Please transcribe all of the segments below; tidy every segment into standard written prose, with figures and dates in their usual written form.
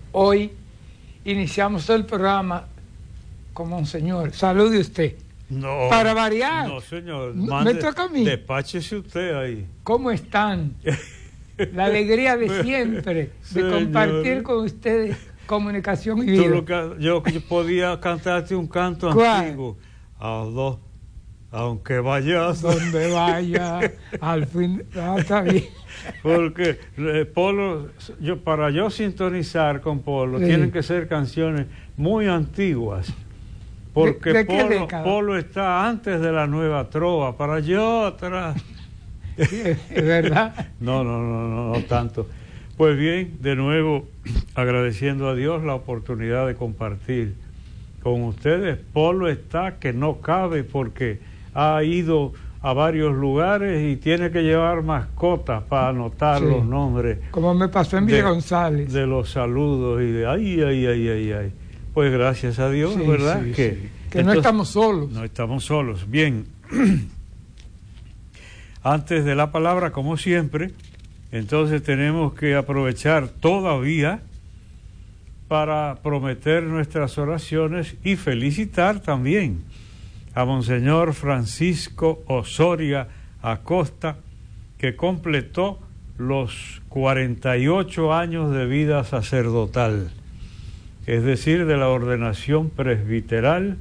Hoy iniciamos el programa con Monseñor. Salude usted. No. Para variar. No, señor. Me toca a mí. Despáchese usted ahí. ¿Cómo están? La alegría de siempre, de Señor, compartir con ustedes comunicación y vida. Yo podía cantarte un canto ¿Cuál? antiguo. Aunque vayas Donde vaya, al fin. Está bien. Porque Polo, para yo sintonizar con Polo, sí, tienen que ser canciones muy antiguas. Porque ¿De qué década? Polo está antes de la nueva trova, para yo atrás. ¿Es verdad? No tanto. Pues bien, de nuevo agradeciendo a Dios la oportunidad de compartir con ustedes. Polo está que no cabe porque ha ido a varios lugares y tiene que llevar mascotas para anotar los nombres. Como me pasó en Villa González. De los saludos y de ay. Pues gracias a Dios, ¿verdad? Sí, que sí. Que no estamos solos. No estamos solos. Bien. Antes de la palabra, como siempre, entonces tenemos que aprovechar todavía para prometer nuestras oraciones y felicitar también a Monseñor Francisco Osoria Acosta, que completó los 48 años de vida sacerdotal, es decir, de la ordenación presbiteral.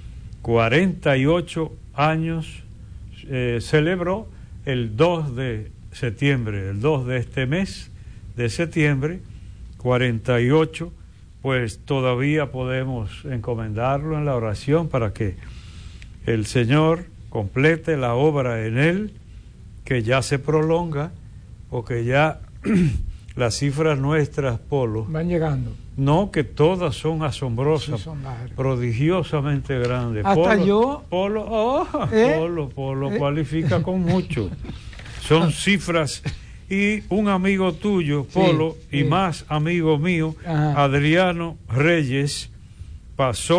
48 años celebró el 2 de septiembre, el 2 de este mes de septiembre, 48, pues todavía podemos encomendarlo en la oración para que el Señor complete la obra en él, que ya se prolonga, porque ya las cifras nuestras, Polo, van llegando. No, que todas son asombrosas, sí, son prodigiosamente grandes. Hasta yo. Polo cualifica con mucho. Son cifras. Y un amigo tuyo, Polo, y más amigo mío, Adriano Reyes, pasó